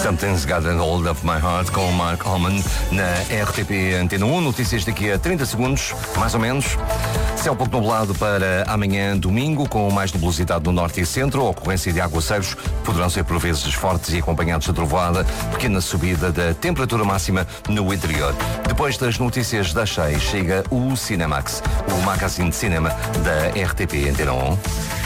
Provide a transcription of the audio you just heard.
Something's Got a Hold of My Heart com Mark Oman na RTP Antena 1. Notícias daqui a 30 segundos, mais ou menos. Céu pouco nublado para amanhã, domingo, com mais nebulosidade no norte e centro. A ocorrência de aguaceiros poderão ser por vezes fortes e acompanhados de trovoada. Pequena subida da temperatura máxima no interior. Depois das notícias das 6, chega o Cinemax, o magazine de cinema da RTP Antena 1.